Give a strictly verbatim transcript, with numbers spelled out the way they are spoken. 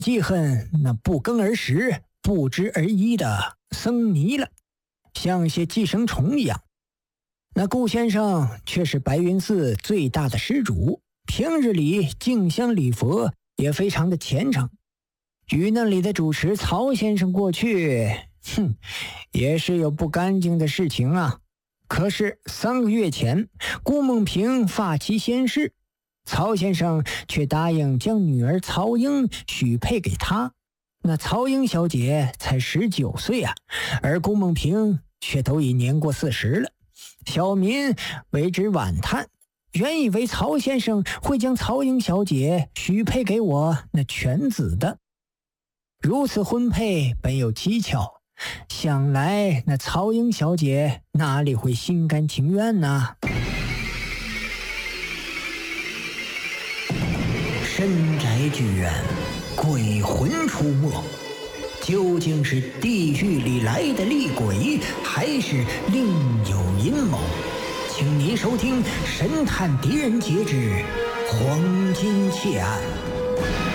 记恨那不耕而食、不知而衣的僧尼了，像些寄生虫一样。那顾先生却是白云寺最大的施主，平日里敬香礼佛也非常的虔诚。与那里的主持曹先生过去，哼，也是有不干净的事情啊。可是三个月前，顾梦萍发妻先逝，曹先生却答应将女儿曹英许配给他。那曹英小姐才十九岁啊，而顾梦萍却都已年过四十了。小民为之惋叹，原以为曹先生会将曹英小姐许配给我那犬子的。如此婚配本有蹊跷，想来那曹英小姐哪里会心甘情愿呢？深宅剧院，鬼魂出没，究竟是地狱里来的厉鬼，还是另有阴谋？请您收听《神探狄仁杰之黄金窃案》。